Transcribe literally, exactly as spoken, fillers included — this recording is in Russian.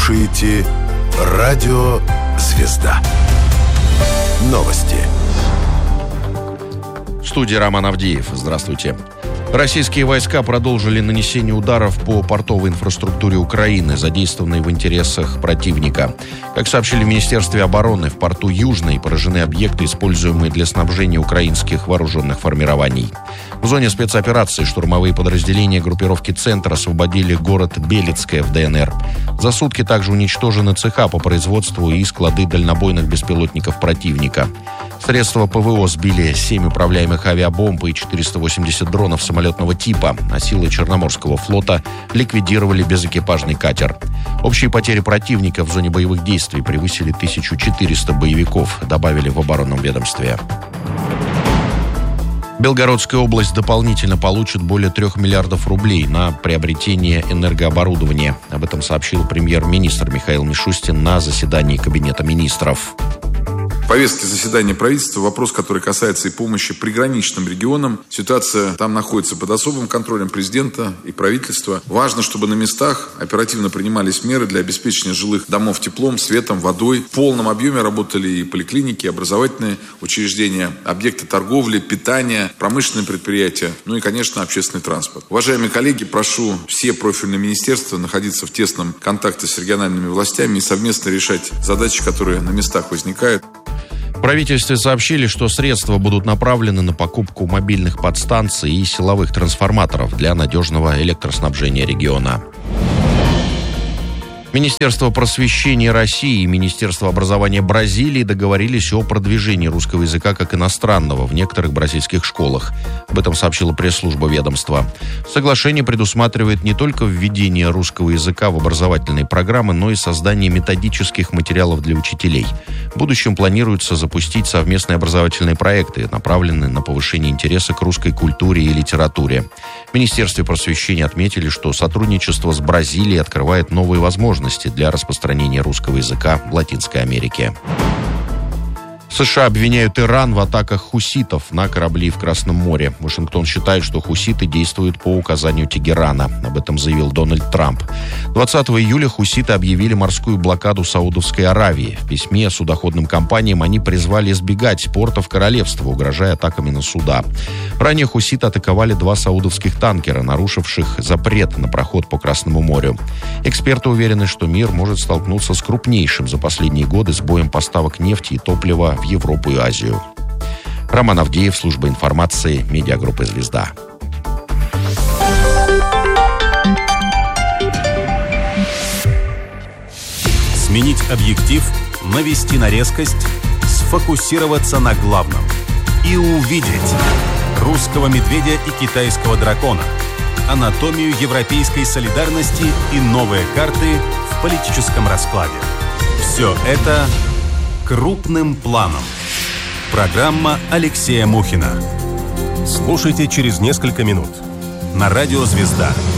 слушаете Радио Звезда. Новости. В студии Роман Авдеев. Здравствуйте. Российские войска продолжили нанесение ударов по портовой инфраструктуре Украины, задействованной в интересах противника. Как сообщили в Министерстве обороны, в порту Южный поражены объекты, используемые для снабжения украинских вооруженных формирований. В зоне спецоперации штурмовые подразделения группировки «Центр» освободили город Белецкое в ДНР. За сутки также уничтожены цеха по производству и склады дальнобойных беспилотников противника. Средства ПВО сбили семь управляемых авиабомб и четыреста восемьдесят дронов самолетного типа, а силы Черноморского флота ликвидировали безэкипажный катер. Общие потери противника в зоне боевых действий превысили тысячу четыреста боевиков, добавили в оборонном ведомстве. Белгородская область дополнительно получит более трех миллиардов рублей на приобретение энергооборудования. Об этом сообщил премьер-министр Михаил Мишустин на заседании Кабинета министров. В повестке заседания правительства вопрос, который касается и помощи приграничным регионам. Ситуация там находится под особым контролем президента и правительства. Важно, чтобы на местах оперативно принимались меры для обеспечения жилых домов теплом, светом, водой. В полном объеме работали и поликлиники, и образовательные учреждения, объекты торговли, питания, промышленные предприятия, ну и, конечно, общественный транспорт. Уважаемые коллеги, прошу все профильные министерства находиться в тесном контакте с региональными властями и совместно решать задачи, которые на местах возникают. В правительстве сообщили, что средства будут направлены на покупку мобильных подстанций и силовых трансформаторов для надежного электроснабжения региона. Министерство просвещения России и Министерство образования Бразилии договорились о продвижении русского языка как иностранного в некоторых бразильских школах. Об этом сообщила пресс-служба ведомства. Соглашение предусматривает не только введение русского языка в образовательные программы, но и создание методических материалов для учителей. В будущем планируется запустить совместные образовательные проекты, направленные на повышение интереса к русской культуре и литературе. В Министерстве просвещения отметили, что сотрудничество с Бразилией открывает новые возможности для распространения русского языка в Латинской Америке. США обвиняют Иран в атаках хуситов на корабли в Красном море. Вашингтон считает, что хуситы действуют по указанию Тегерана. Об этом заявил Дональд Трамп. двадцатого июля хуситы объявили морскую блокаду Саудовской Аравии. В письме судоходным компаниям они призвали избегать портов королевства, угрожая атаками на суда. Ранее хуситы атаковали два саудовских танкера, нарушивших запрет на проход по Красному морю. Эксперты уверены, что мир может столкнуться с крупнейшим за последние годы сбоем поставок нефти и топлива в Европу и Азию. Роман Авдеев, служба информации, медиагруппы «Звезда». Сменить объектив, навести на резкость, сфокусироваться на главном и увидеть русского медведя и китайского дракона, анатомию европейской солидарности и новые карты в политическом раскладе. Все это крупным планом. Программа Алексея Мухина. Слушайте через несколько минут на радио «Звезда».